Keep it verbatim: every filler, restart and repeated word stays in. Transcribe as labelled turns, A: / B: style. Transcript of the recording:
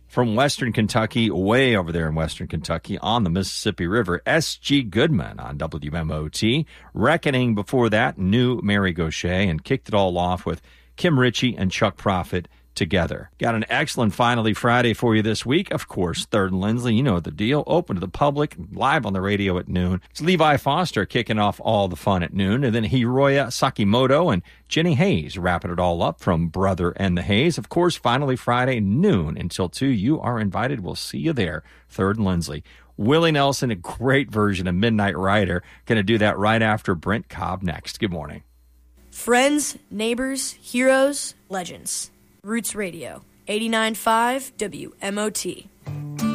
A: From Western Kentucky, way over there in Western Kentucky on the Mississippi River, S G Goodman on W M O T. Reckoning before that, New Mary Gaucher, and kicked it all off with Kim Ritchie and Chuck Prophet together. Got an excellent Finally Friday for you this week. Of course, Third and Lindsley, you know the deal. Open to the public, live on the radio at noon. It's Levi Foster kicking off all the fun at noon. And then Hiroya Sakimoto and Jenny Hayes wrapping it all up from Brother and the Hayes. Of course, Finally Friday, noon until two. You are invited. We'll see you there. Third and Lindsley. Willie Nelson, a great version of Midnight Rider. Going to do that right after Brent Cobb next. Good morning.
B: Friends, neighbors, heroes, legends. Roots Radio, eighty-nine point five W M O T.